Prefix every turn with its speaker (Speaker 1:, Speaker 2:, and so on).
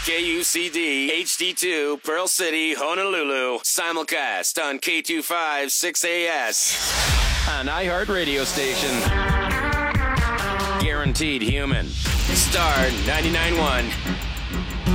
Speaker 1: KUCD HD2 Pearl City, Honolulu. Simulcast on K25 6AS. An iHeart radio station. Guaranteed human. Star 99.1.